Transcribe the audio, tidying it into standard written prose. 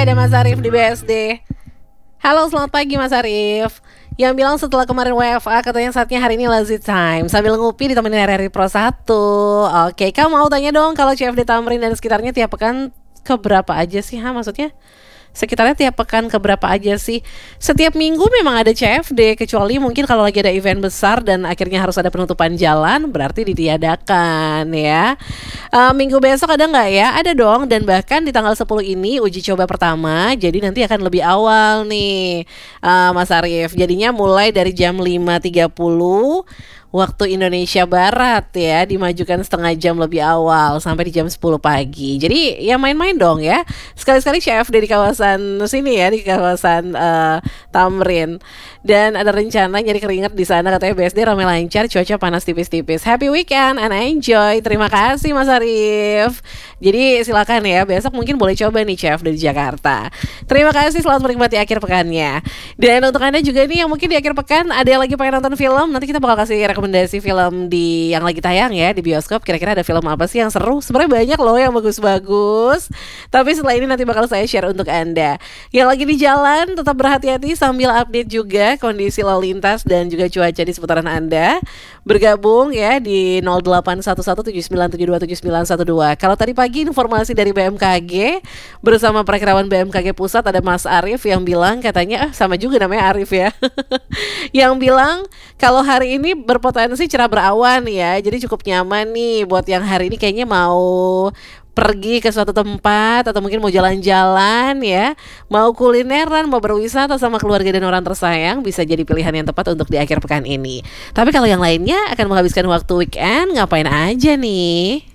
ada Mas Arif di BSD. Halo, selamat pagi Mas Arif. Yang bilang setelah kemarin WFA katanya saatnya hari ini lazy time sambil ngopi ditemenin RRI Pro 1. Oke, kamu mau tanya dong kalau CFD Tamrin dan sekitarnya tiap pekan keberapa aja sih? Maksudnya sekitarnya tiap pekan keberapa aja sih? Setiap minggu memang ada CFD, kecuali mungkin kalau lagi ada event besar dan akhirnya harus ada penutupan jalan, berarti ditiadakan ya. Minggu besok ada nggak ya? Ada dong, dan bahkan di tanggal 10 ini uji coba pertama, jadi nanti akan lebih awal nih Mas Arif. Jadinya mulai dari jam 5.30 waktu Indonesia Barat ya, dimajukan setengah jam lebih awal sampai di jam 10 pagi. Jadi ya main-main dong ya. Sekali-sekali CFD di kawasan sini ya, di kawasan Tamrin. Dan ada rencana nyari keringat di sana, katanya BSD ramai lancar, cuaca panas tipis-tipis. Happy weekend and enjoy. Terima kasih Mas Arif. Jadi silakan ya, besok mungkin boleh coba nih CFD di Jakarta. Terima kasih, selamat menikmati akhir pekannya. Dan untuk Anda juga nih yang mungkin di akhir pekan ada yang lagi pengen nonton film, nanti kita bakal kasih rekomendasi film di yang lagi tayang ya di bioskop. Kira-kira ada film apa sih yang seru? Sebenarnya banyak loh yang bagus-bagus. Tapi setelah ini nanti bakal saya share untuk Anda. Yang lagi di jalan tetap berhati-hati sambil update juga kondisi lalu lintas dan juga cuaca di seputaran Anda. Bergabung ya di 081179727912. Kalau tadi pagi informasi dari BMKG bersama Perakirawan BMKG Pusat ada Mas Arif yang bilang katanya sama juga namanya Arif ya. Yang bilang kalau hari ini berpotensi cerah berawan ya. Jadi cukup nyaman nih buat yang hari ini kayaknya mau pergi ke suatu tempat atau mungkin mau jalan-jalan ya, mau kulineran, mau berwisata sama keluarga dan orang tersayang, bisa jadi pilihan yang tepat untuk di akhir pekan ini. Tapi kalau yang lainnya akan menghabiskan waktu weekend, ngapain aja nih?